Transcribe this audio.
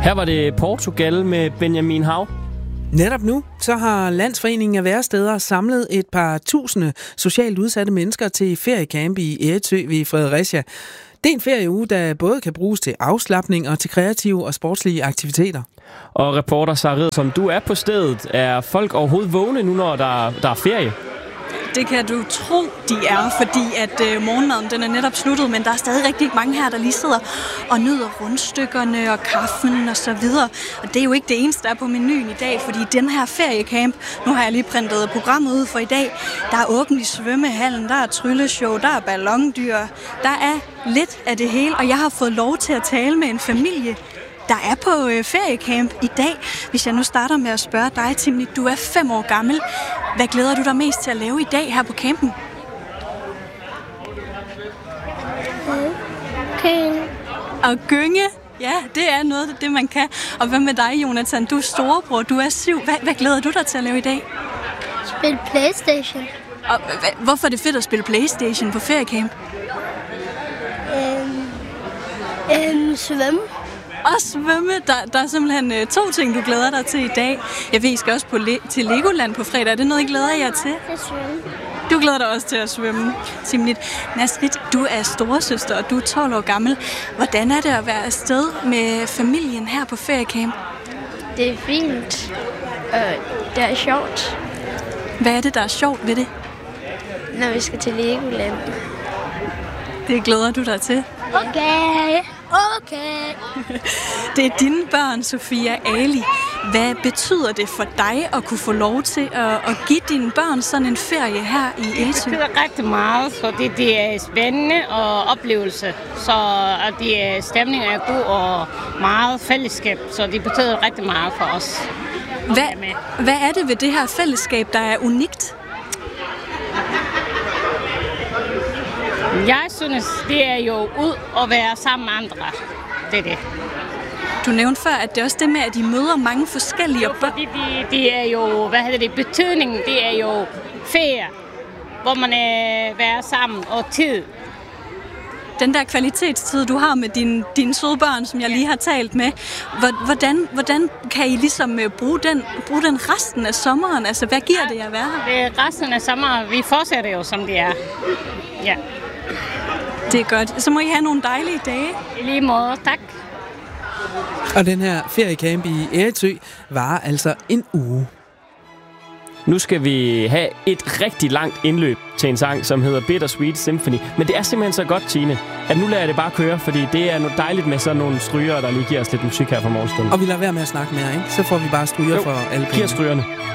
Her var det Portugal med Benjamin Hav. Netop nu, så har Landsforeningen af Væresteder samlet et par tusinde socialt udsatte mennesker til feriecamp i Ærø ved Fredericia. Det er en ferieuge, der både kan bruges til afslapning og til kreative og sportslige aktiviteter. Og reporter Sarah, som du er på stedet, er folk overhovedet vågne nu, når der er ferie? Det kan du tro, de er, fordi at morgenmaden den er netop sluttet, men der er stadig rigtig mange her, der lige sidder og nyder rundstykkerne og kaffen og så videre. Og det er jo ikke det eneste, der er på menuen i dag, fordi den her feriecamp, nu har jeg lige printet programmet ud for i dag, der er åbent i svømmehallen, der er trylleshow, der er ballondyr, der er lidt af det hele, og jeg har fået lov til at tale med en familie, der er på feriecamp i dag. Hvis jeg nu starter med at spørge dig, Timmy, du er 5 år gammel. Hvad glæder du dig mest til at lave i dag her på campen? Okay. Og gynge? Ja, det er noget af det, man kan. Og hvad med dig, Jonathan? Du er storebror, du er 7. Hvad glæder du dig til at lave i dag? Spil PlayStation. Og hvorfor er det fedt at spille PlayStation på feriecamp? Svømme. Og svømme. Der er simpelthen 2 ting, du glæder dig til i dag. Jeg ved, I skal også til Legoland på fredag. Er det noget, I glæder jer til? At svømme. Du glæder dig også til at svømme. Simlit, Nasrit, du er storesøster, og du er 12 år gammel. Hvordan er det at være afsted med familien her på feriecamp? Det er fint. Det er sjovt. Hvad er det, der er sjovt ved det? Når vi skal til Legoland. Det glæder du dig til. Okay. Det er dine børn, Sofia Ali. Hvad betyder det for dig at kunne få lov til at give dine børn sådan en ferie her i Ærø? Det betyder rigtig meget, så det er spændende og oplevelse. Så stemningen er god og meget fællesskab, så det betyder rigtig meget for os. Hvad er det ved det her fællesskab, der er unikt? Jeg synes, det er jo ud at være sammen med andre. Det er det. Du nævnte før, at det er også det med, at de møder mange forskellige... Fordi det er jo, betydningen, det er jo ferie, hvor man er sammen og tid. Den der kvalitetstid, du har med dine søde børn, som jeg lige har talt med, hvordan kan I ligesom bruge den resten af sommeren? Altså, hvad giver det at være her? Resten af sommeren, vi fortsætter jo, som det er. Ja. Det er godt. Så må I have nogle dejlige dage. I lige måde, tak. Og den her feriecamp i Ærø varer altså en uge. Nu skal vi have et rigtig langt indløb til en sang, som hedder Bittersweet Symphony. Men det er simpelthen så godt, Tine, at nu lader jeg det bare køre, fordi det er noget dejligt med sådan nogle stryger, der lige giver os lidt musik her fra morgenstunden. Og vi lader være med at snakke mere, ikke? Så får vi bare stryger for alle penge. Giver strygerne.